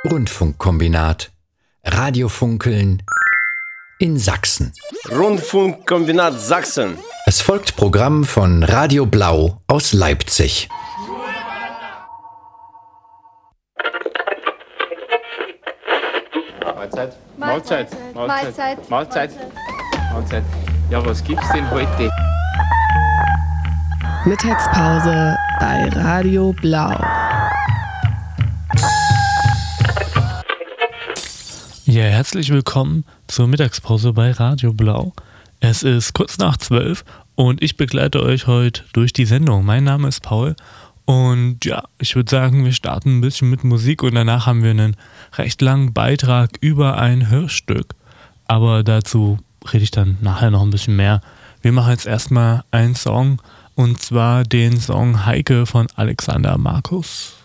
Rundfunkkombinat. Radiofunkeln in Sachsen. Rundfunkkombinat Sachsen. Es folgt Programm von Radio Blau aus Leipzig. Mahlzeit. Mahlzeit. Mahlzeit. Mahlzeit. Mahlzeit. Ja, was gibt's denn heute? Mittagspause bei Radio Blau. Ja, herzlich willkommen zur Mittagspause bei Radio Blau. Es ist kurz nach 12 und ich begleite euch heute durch die Sendung. Mein Name ist Paul und ja, ich würde sagen, wir starten ein bisschen mit Musik und danach haben wir einen recht langen Beitrag über ein Hörstück. Aber dazu rede ich dann nachher noch ein bisschen mehr. Wir machen jetzt erstmal einen Song und zwar den Song Heike von Alexander Markus.